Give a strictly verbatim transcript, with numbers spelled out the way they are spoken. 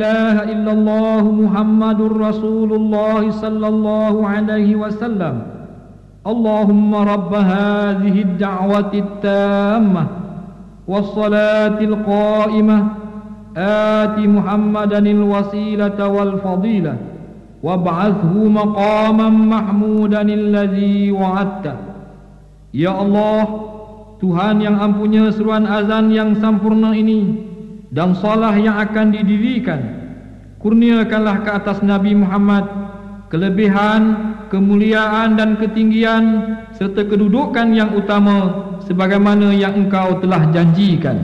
ilaha illallah Muhammadur Rasulullah sallallahu alaihi wasallam. Allahumma rabb hadhihi ad-da'wati at-tammah was-salati al-qa'imah ati Muhammadan al-wasilata wal-fadilah wab'athhu maqaman mahmudan alladhi wa'adta. Ya Allah, Tuhan yang ampunya seruan azan yang sempurna ini dan salah yang akan didirikan, kurniakanlah ke atas Nabi Muhammad kelebihan, kemuliaan dan ketinggian serta kedudukan yang utama sebagaimana yang Engkau telah janjikan.